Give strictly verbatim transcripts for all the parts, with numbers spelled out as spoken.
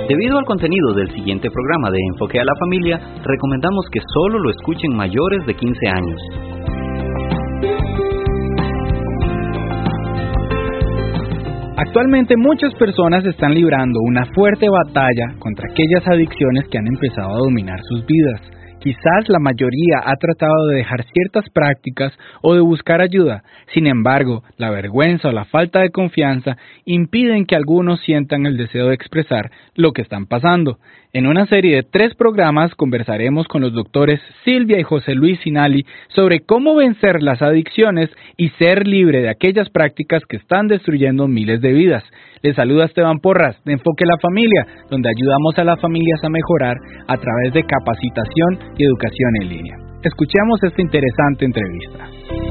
Debido al contenido del siguiente programa de Enfoque a la Familia, recomendamos que solo lo escuchen mayores de quince años. Actualmente muchas personas están librando una fuerte batalla contra aquellas adicciones que han empezado a dominar sus vidas. Quizás la mayoría ha tratado de dejar ciertas prácticas o de buscar ayuda. Sin embargo, la vergüenza o la falta de confianza impiden que algunos sientan el deseo de expresar lo que están pasando. En una serie de tres programas conversaremos con los doctores Silvia y José Luis Sinali sobre cómo vencer las adicciones y ser libre de aquellas prácticas que están destruyendo miles de vidas. Les saluda Esteban Porras de Enfoque a la Familia, donde ayudamos a las familias a mejorar a través de capacitación y educación en línea. Escuchemos esta interesante entrevista.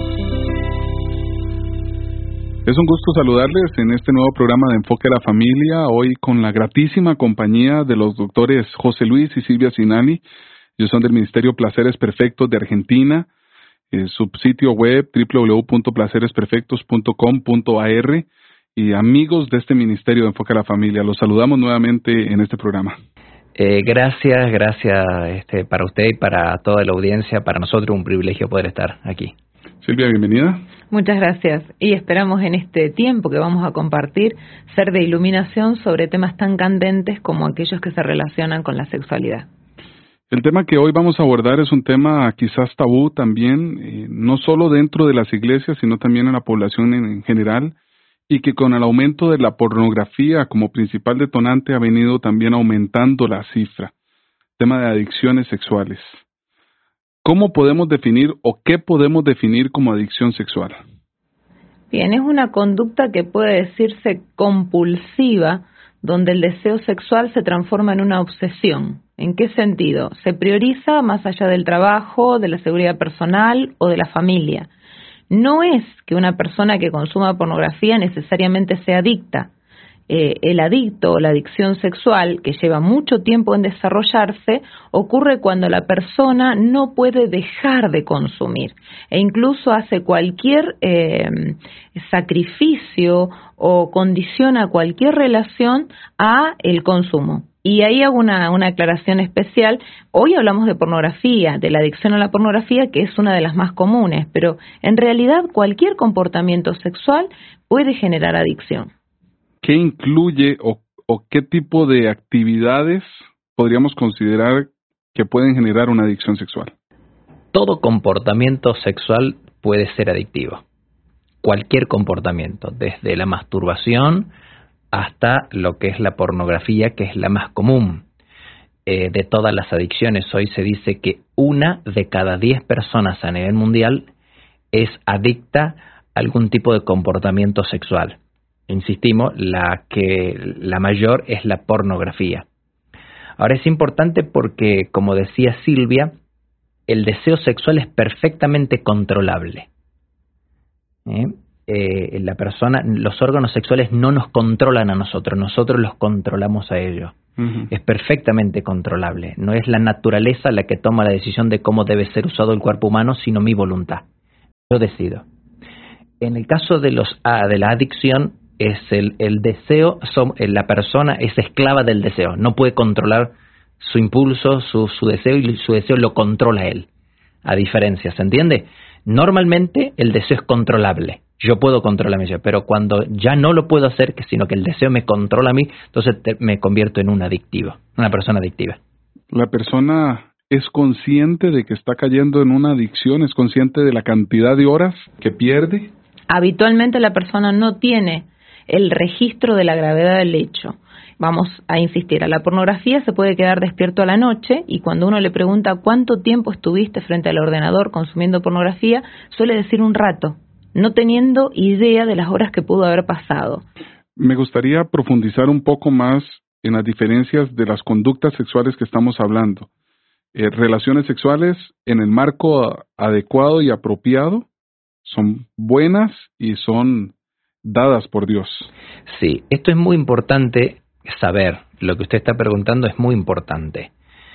Es un gusto saludarles en este nuevo programa de Enfoque a la Familia, hoy con la gratísima compañía de los doctores José Luis y Silvia Sinali. Ellos son del Ministerio Placeres Perfectos de Argentina, eh, su sitio web doble u doble u doble u punto placeres perfectos punto com punto a r, y amigos de este Ministerio de Enfoque a la Familia. Los saludamos nuevamente en este programa. Eh, gracias, gracias este, para usted y para toda la audiencia. Para nosotros un privilegio poder estar aquí. Silvia, bienvenida. Muchas gracias y esperamos en este tiempo que vamos a compartir ser de iluminación sobre temas tan candentes como aquellos que se relacionan con la sexualidad. El tema que hoy vamos a abordar es un tema quizás tabú también, eh, no solo dentro de las iglesias, sino también en la población en, en general, y que con el aumento de la pornografía como principal detonante ha venido también aumentando la cifra. Tema de adicciones sexuales. ¿Cómo podemos definir o qué podemos definir como adicción sexual? Bien, es una conducta que puede decirse compulsiva, donde el deseo sexual se transforma en una obsesión. ¿En qué sentido? Se prioriza más allá del trabajo, de la seguridad personal o de la familia. No es que una persona que consuma pornografía necesariamente sea adicta. Eh, el adicto o la adicción sexual, que lleva mucho tiempo en desarrollarse, ocurre cuando la persona no puede dejar de consumir e incluso hace cualquier eh, sacrificio o condiciona cualquier relación a el consumo. Y ahí hago una, una aclaración especial. Hoy hablamos de pornografía, de la adicción a la pornografía, que es una de las más comunes, pero en realidad cualquier comportamiento sexual puede generar adicción. ¿Qué incluye o, o qué tipo de actividades podríamos considerar que pueden generar una adicción sexual? Todo comportamiento sexual puede ser adictivo. Cualquier comportamiento, desde la masturbación hasta lo que es la pornografía, que es la más común. Eh, de todas las adicciones, hoy se dice que una de cada diez personas a nivel mundial es adicta a algún tipo de comportamiento sexual. Insistimos, la que la mayor es la pornografía. Ahora es importante porque, como decía Silvia, el deseo sexual es perfectamente controlable. ¿Eh? Eh, la persona, los órganos sexuales no nos controlan a nosotros, nosotros los controlamos a ellos. Uh-huh. Es perfectamente controlable. No es la naturaleza la que toma la decisión de cómo debe ser usado el cuerpo humano, sino mi voluntad. Yo decido. En el caso de los ah, de la adicción, es el, el deseo, son, la persona es esclava del deseo, no puede controlar su impulso, su, su deseo, y su deseo lo controla él. A diferencia, ¿se entiende? Normalmente el deseo es controlable. Yo puedo controlarme yo, pero cuando ya no lo puedo hacer, que sino que el deseo me controla a mí, entonces te, me convierto en un adictivo, una persona adictiva. La persona es consciente de que está cayendo en una adicción, es consciente de la cantidad de horas que pierde. Habitualmente la persona no tiene el registro de la gravedad del hecho. Vamos a insistir, a la pornografía se puede quedar despierto a la noche y cuando uno le pregunta cuánto tiempo estuviste frente al ordenador consumiendo pornografía, suele decir un rato, no teniendo idea de las horas que pudo haber pasado. Me gustaría profundizar un poco más en las diferencias de las conductas sexuales que estamos hablando. Eh, relaciones sexuales en el marco adecuado y apropiado son buenas y son dadas por Dios. Sí, esto es muy importante saber. Lo que usted está preguntando es muy importante.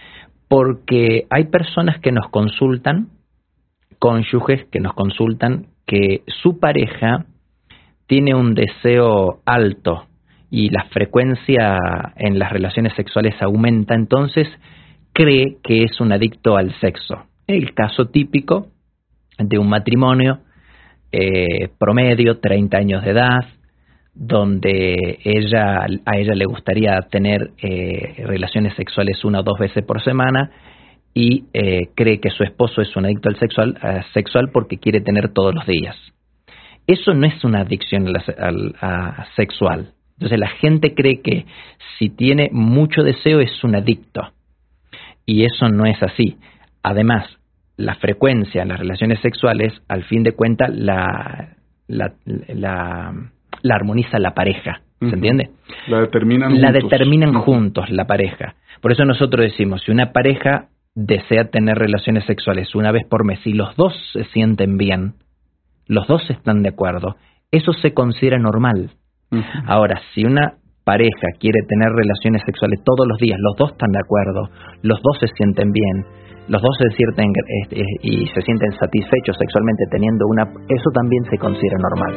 Porque hay personas que nos consultan, cónyuges que nos consultan, que su pareja tiene un deseo alto y la frecuencia en las relaciones sexuales aumenta, entonces cree que es un adicto al sexo. El caso típico de un matrimonio eh, promedio, treinta años de edad, donde ella a ella le gustaría tener eh, relaciones sexuales una o dos veces por semana y eh, cree que su esposo es un adicto al sexual, uh, sexual porque quiere tener todos los días. Eso no es una adicción a la, a, a sexual. Entonces la gente cree que si tiene mucho deseo es un adicto y eso no es así. Además, la frecuencia en las relaciones sexuales, al fin de cuentas, la, la, la, la armoniza la pareja, ¿se uh-huh. entiende? La determinan la juntos. determinan uh-huh. juntos, la pareja. Por eso nosotros decimos, si una pareja desea tener relaciones sexuales una vez por mes y los dos se sienten bien, los dos están de acuerdo, eso se considera normal. Uh-huh. Ahora, si una pareja quiere tener relaciones sexuales todos los días, los dos están de acuerdo, los dos se sienten bien, los dos se sienten este, y se sienten satisfechos sexualmente teniendo una, eso también se considera normal.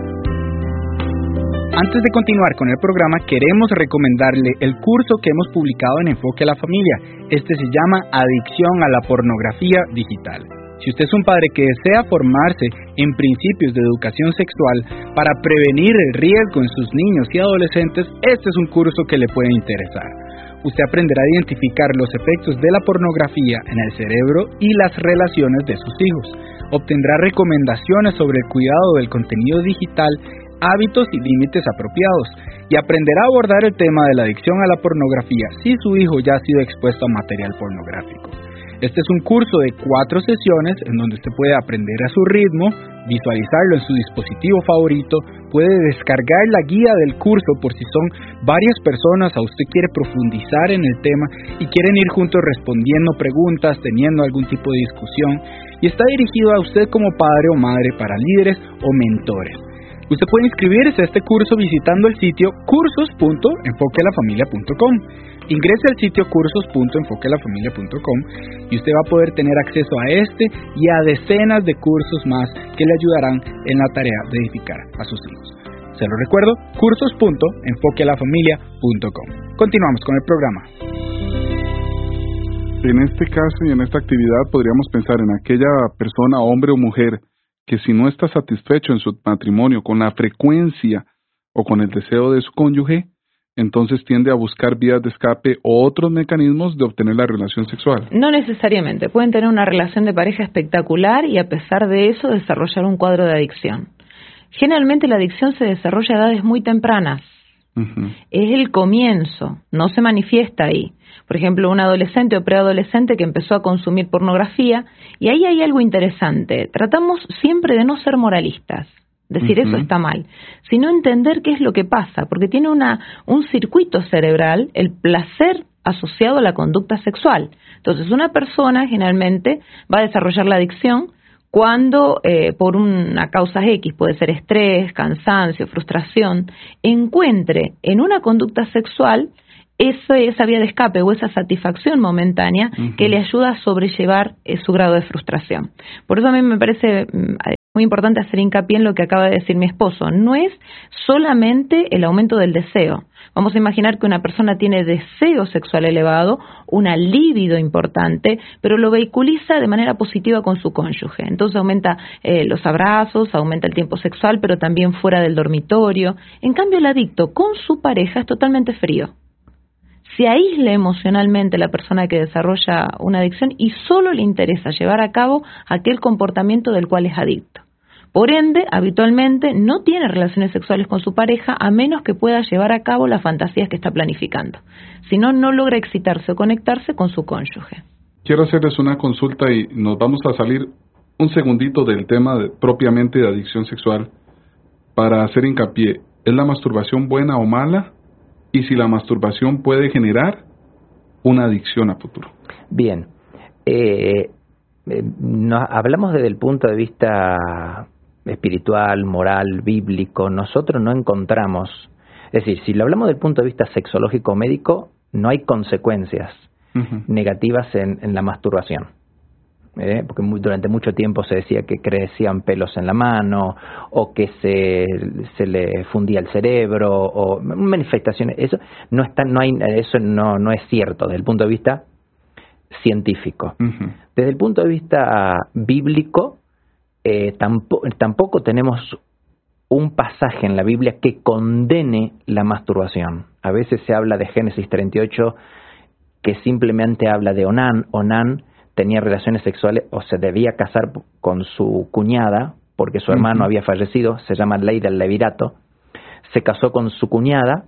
Antes de continuar con el programa, queremos recomendarle el curso que hemos publicado en Enfoque a la Familia. Este se llama Adicción a la pornografía digital. Si usted es un padre que desea formarse en principios de educación sexual para prevenir el riesgo en sus niños y adolescentes, este es un curso que le puede interesar. Usted aprenderá a identificar los efectos de la pornografía en el cerebro y las relaciones de sus hijos. Obtendrá recomendaciones sobre el cuidado del contenido digital, hábitos y límites apropiados, y aprenderá a abordar el tema de la adicción a la pornografía si su hijo ya ha sido expuesto a material pornográfico. Este es un curso de cuatro sesiones en donde usted puede aprender a su ritmo, visualizarlo en su dispositivo favorito, puede descargar la guía del curso por si son varias personas o usted quiere profundizar en el tema y quieren ir juntos respondiendo preguntas, teniendo algún tipo de discusión, y está dirigido a usted como padre o madre para líderes o mentores. Usted puede inscribirse a este curso visitando el sitio cursos punto enfoque a la familia punto com. Ingrese al sitio cursos punto enfoque a la familia punto com y usted va a poder tener acceso a este y a decenas de cursos más que le ayudarán en la tarea de edificar a sus hijos. Se lo recuerdo, cursos punto enfoque a la familia punto com. Continuamos con el programa. En este caso y en esta actividad podríamos pensar en aquella persona, hombre o mujer, que si no está satisfecho en su matrimonio con la frecuencia o con el deseo de su cónyuge, entonces tiende a buscar vías de escape o otros mecanismos de obtener la relación sexual. No necesariamente. Pueden tener una relación de pareja espectacular y a pesar de eso desarrollar un cuadro de adicción. Generalmente la adicción se desarrolla a edades muy tempranas. Uh-huh. Es el comienzo, no se manifiesta ahí. Por ejemplo, un adolescente o preadolescente que empezó a consumir pornografía, y ahí hay algo interesante. Tratamos siempre de no ser moralistas, decir uh-huh. eso está mal, sino entender qué es lo que pasa, porque tiene una un circuito cerebral, el placer asociado a la conducta sexual. Entonces, una persona generalmente va a desarrollar la adicción cuando eh, por una causa X, puede ser estrés, cansancio, frustración, encuentre en una conducta sexual esa, esa vía de escape o esa satisfacción momentánea uh-huh. que le ayuda a sobrellevar eh, su grado de frustración. Por eso a mí me parece muy importante hacer hincapié en lo que acaba de decir mi esposo. No es solamente el aumento del deseo. Vamos a imaginar que una persona tiene deseo sexual elevado, una libido importante, pero lo vehiculiza de manera positiva con su cónyuge. Entonces aumenta eh, los abrazos, aumenta el tiempo sexual, pero también fuera del dormitorio. En cambio, el adicto con su pareja es totalmente frío. Se aísla emocionalmente la persona que desarrolla una adicción y solo le interesa llevar a cabo aquel comportamiento del cual es adicto. Por ende, habitualmente no tiene relaciones sexuales con su pareja a menos que pueda llevar a cabo las fantasías que está planificando. Si no, no logra excitarse o conectarse con su cónyuge. Quiero hacerles una consulta y nos vamos a salir un segundito del tema de, propiamente de adicción sexual para hacer hincapié. ¿Es la masturbación buena o mala? Y si la masturbación puede generar una adicción a futuro. Bien, eh, eh, nos hablamos desde el punto de vista espiritual, moral, bíblico. Nosotros no encontramos, es decir, si lo hablamos del punto de vista sexológico médico, no hay consecuencias uh-huh. negativas en, en la masturbación. ¿eh? Porque muy, durante mucho tiempo se decía que crecían pelos en la mano o que se, se le fundía el cerebro o manifestaciones. Eso no está, no hay, eso no, no es cierto desde el punto de vista científico. Uh-huh. Desde el punto de vista bíblico, eh, tampoco, tampoco tenemos un pasaje en la Biblia que condene la masturbación. A veces se habla de Génesis treinta y ocho que simplemente habla de Onán. Onán tenía relaciones sexuales o se debía casar con su cuñada porque su hermano uh-huh. había fallecido, se llama ley del levirato. Se casó con su cuñada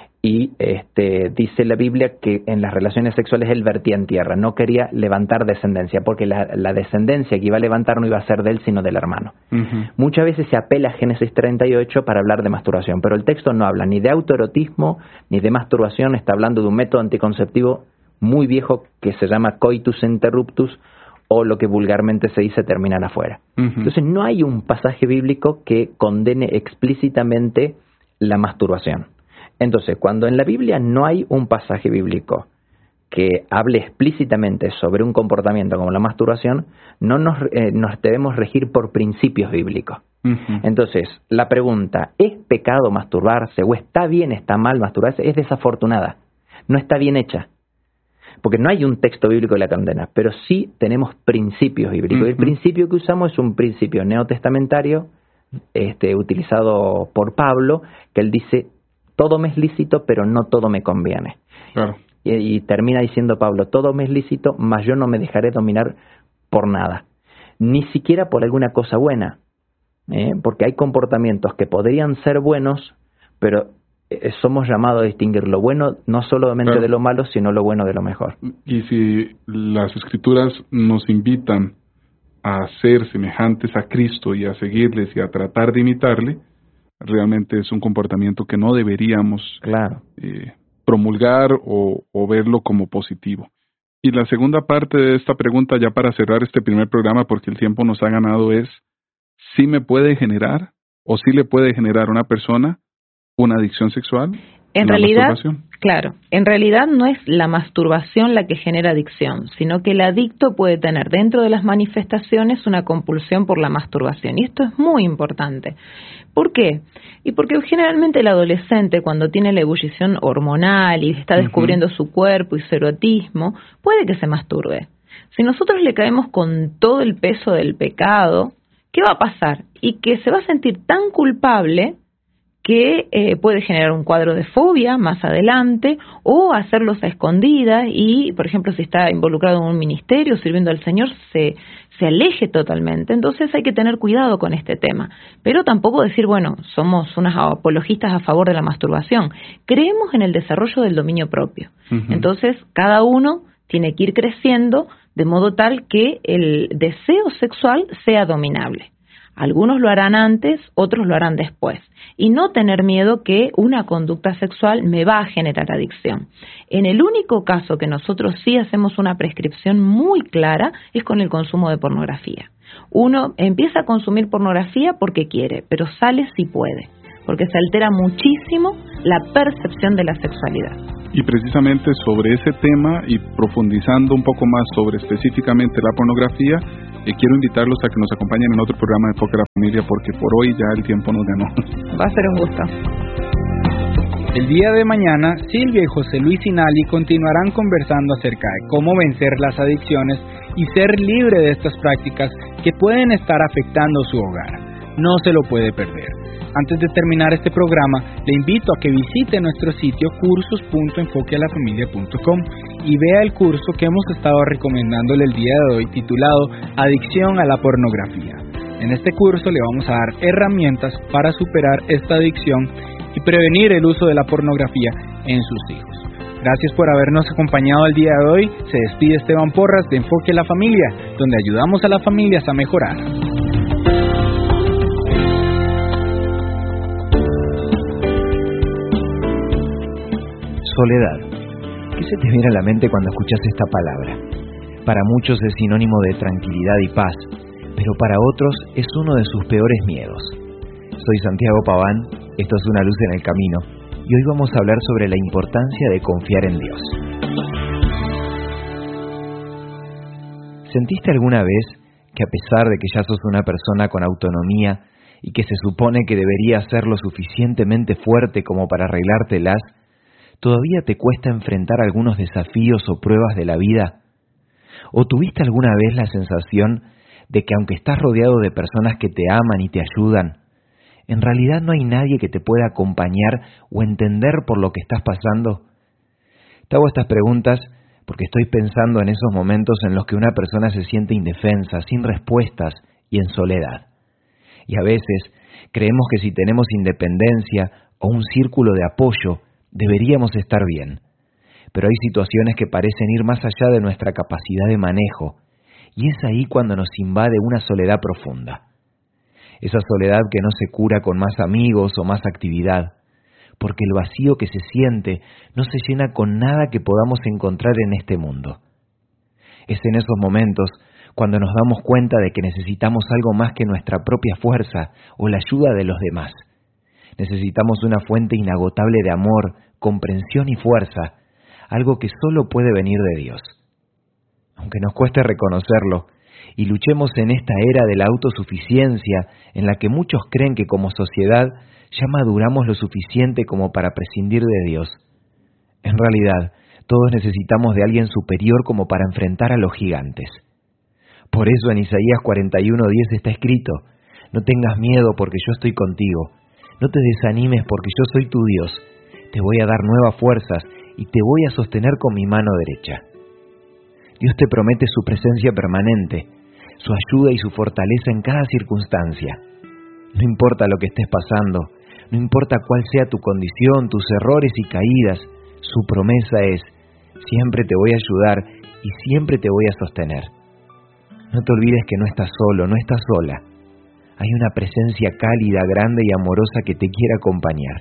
y este, dice la Biblia que en las relaciones sexuales él vertía en tierra, no quería levantar descendencia, porque la, la descendencia que iba a levantar no iba a ser de él, sino del hermano. Uh-huh. Muchas veces se apela a Génesis treinta y ocho para hablar de masturbación, pero el texto no habla ni de autoerotismo, ni de masturbación, está hablando de un método anticonceptivo muy viejo que se llama coitus interruptus, o lo que vulgarmente se dice terminar afuera. Uh-huh. Entonces no hay un pasaje bíblico que condene explícitamente la masturbación. Entonces, cuando en la Biblia no hay un pasaje bíblico que hable explícitamente sobre un comportamiento como la masturbación, no nos, eh, nos debemos regir por principios bíblicos. Uh-huh. Entonces, la pregunta, ¿es pecado masturbarse o está bien, está mal masturbarse? Es desafortunada, no está bien hecha. Porque no hay un texto bíblico que la condena, pero sí tenemos principios bíblicos. Uh-huh. El principio que usamos es un principio neotestamentario, este, utilizado por Pablo, que él dice, todo me es lícito, pero no todo me conviene. Claro. Y, y termina diciendo Pablo, todo me es lícito, mas yo no me dejaré dominar por nada. Ni siquiera por alguna cosa buena. ¿eh? Porque hay comportamientos que podrían ser buenos, pero eh, somos llamados a distinguir lo bueno no solamente claro. de lo malo, sino lo bueno de lo mejor. Y si las Escrituras nos invitan a ser semejantes a Cristo y a seguirles y a tratar de imitarle, realmente es un comportamiento que no deberíamos claro. eh, promulgar o, o verlo como positivo. Y la segunda parte de esta pregunta, ya para cerrar este primer programa, porque el tiempo nos ha ganado, es ¿sí me puede generar o sí le puede generar a una persona una adicción sexual? En realidad, claro, en realidad no es la masturbación la que genera adicción, sino que el adicto puede tener dentro de las manifestaciones una compulsión por la masturbación. Y esto es muy importante. ¿Por qué? Y porque generalmente el adolescente, cuando tiene la ebullición hormonal y está descubriendo uh-huh. su cuerpo y su erotismo, puede que se masturbe. Si nosotros le caemos con todo el peso del pecado, ¿qué va a pasar? Y que se va a sentir tan culpable que eh, puede generar un cuadro de fobia más adelante o hacerlos a escondidas y, por ejemplo, si está involucrado en un ministerio sirviendo al Señor, se, se aleje totalmente. Entonces hay que tener cuidado con este tema. Pero tampoco decir, bueno, somos unas apologistas a favor de la masturbación. Creemos en el desarrollo del dominio propio. Uh-huh. Entonces, cada uno tiene que ir creciendo de modo tal que el deseo sexual sea dominable. Algunos lo harán antes, otros lo harán después. Y no tener miedo que una conducta sexual me va a generar adicción. En el único caso que nosotros sí hacemos una prescripción muy clara es con el consumo de pornografía. Uno empieza a consumir pornografía porque quiere, pero sale si puede, porque se altera muchísimo la percepción de la sexualidad. Y precisamente sobre ese tema y profundizando un poco más sobre específicamente la pornografía, eh, quiero invitarlos a que nos acompañen en otro programa de Enfoque a la Familia, porque por hoy ya el tiempo nos ganó. Va a ser un gusto. El día de mañana, Silvia y José Luis Sinali continuarán conversando acerca de cómo vencer las adicciones y ser libre de estas prácticas que pueden estar afectando su hogar. No se lo puede perder. Antes de terminar este programa, le invito a que visite nuestro sitio cursos punto enfoque a la familia punto com y vea el curso que hemos estado recomendándole el día de hoy titulado Adicción a la pornografía. En este curso le vamos a dar herramientas para superar esta adicción y prevenir el uso de la pornografía en sus hijos. Gracias por habernos acompañado el día de hoy. Se despide Esteban Porras de Enfoque a la Familia, donde ayudamos a las familias a mejorar. Soledad. ¿Qué se te viene a la mente cuando escuchas esta palabra? Para muchos es sinónimo de tranquilidad y paz, pero para otros es uno de sus peores miedos. Soy Santiago Paván, esto es Una Luz en el Camino, y hoy vamos a hablar sobre la importancia de confiar en Dios. ¿Sentiste alguna vez que a pesar de que ya sos una persona con autonomía y que se supone que deberías ser lo suficientemente fuerte como para arreglártelas, todavía te cuesta enfrentar algunos desafíos o pruebas de la vida? ¿O tuviste alguna vez la sensación de que aunque estás rodeado de personas que te aman y te ayudan, en realidad no hay nadie que te pueda acompañar o entender por lo que estás pasando? Te hago estas preguntas porque estoy pensando en esos momentos en los que una persona se siente indefensa, sin respuestas y en soledad. Y a veces creemos que si tenemos independencia o un círculo de apoyo, deberíamos estar bien. Pero hay situaciones que parecen ir más allá de nuestra capacidad de manejo, y es ahí cuando nos invade una soledad profunda. Esa soledad que no se cura con más amigos o más actividad, porque el vacío que se siente no se llena con nada que podamos encontrar en este mundo. Es en esos momentos cuando nos damos cuenta de que necesitamos algo más que nuestra propia fuerza o la ayuda de los demás. Necesitamos una fuente inagotable de amor, comprensión y fuerza, algo que solo puede venir de Dios. Aunque nos cueste reconocerlo, y luchemos en esta era de la autosuficiencia en la que muchos creen que como sociedad ya maduramos lo suficiente como para prescindir de Dios. En realidad, todos necesitamos de alguien superior como para enfrentar a los gigantes. Por eso en Isaías cuarenta y uno diez está escrito: no tengas miedo porque yo estoy contigo, no te desanimes porque yo soy tu Dios, te voy a dar nuevas fuerzas y te voy a sostener con mi mano derecha. Dios te promete su presencia permanente, su ayuda y su fortaleza en cada circunstancia. No importa lo que estés pasando, no importa cuál sea tu condición, tus errores y caídas, su promesa es: siempre te voy a ayudar y siempre te voy a sostener. No te olvides que no estás solo, no estás sola. Hay una presencia cálida, grande y amorosa que te quiere acompañar.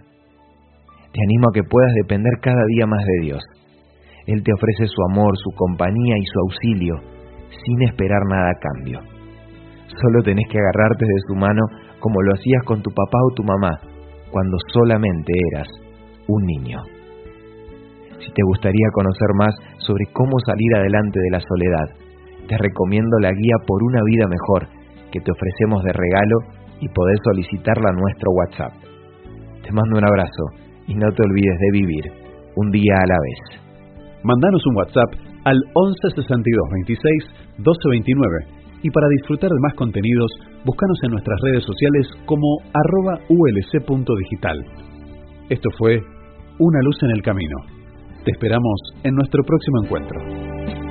Te animo a que puedas depender cada día más de Dios. Él te ofrece su amor, su compañía y su auxilio, sin esperar nada a cambio. Solo tenés que agarrarte de su mano como lo hacías con tu papá o tu mamá, cuando solamente eras un niño. Si te gustaría conocer más sobre cómo salir adelante de la soledad, te recomiendo la guía Por una vida mejor, que te ofrecemos de regalo y podés solicitarla a nuestro WhatsApp. Te mando un abrazo y no te olvides de vivir un día a la vez. Mandanos un WhatsApp al once sesenta y dos veintiséis doce veintinueve y para disfrutar de más contenidos, búscanos en nuestras redes sociales como arroba ulc.digital. Esto fue Una luz en el camino. Te esperamos en nuestro próximo encuentro.